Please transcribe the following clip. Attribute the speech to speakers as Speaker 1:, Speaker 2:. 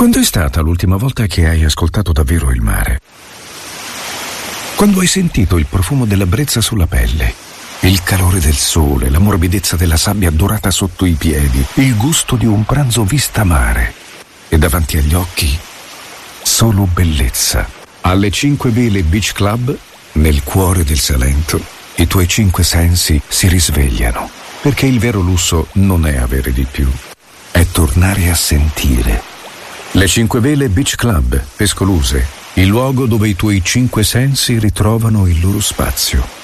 Speaker 1: Quando è stata l'ultima volta che hai ascoltato davvero il mare? Quando hai sentito il profumo della brezza sulla pelle, il calore del sole, la morbidezza della sabbia dorata sotto i piedi, il gusto di un pranzo vista mare e davanti agli occhi solo bellezza. Alle 5 Vele Beach Club, nel cuore del Salento, i tuoi 5 sensi si risvegliano, perché il vero lusso non è avere di più, è tornare a sentire. Le 5 Vele Beach Club, Pescoluse, il luogo dove i tuoi 5 sensi ritrovano il loro spazio.